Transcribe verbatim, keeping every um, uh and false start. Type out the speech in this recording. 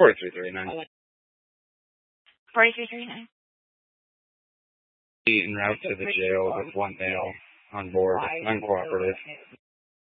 forty-three thirty-nine. forty-three thirty-nine. En route to the jail with one male on board, uncooperative.